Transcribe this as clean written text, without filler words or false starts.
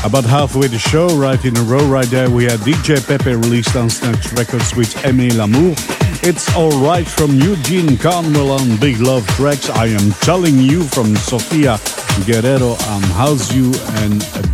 About halfway the show, right in a row, right there, we had DJ Pepe released on Snatch Records with Aimer l'amour. It's Alright from Eugene Carnwell on Big Love Tracks. I Am Telling You from Sofia Guerrero on House You, and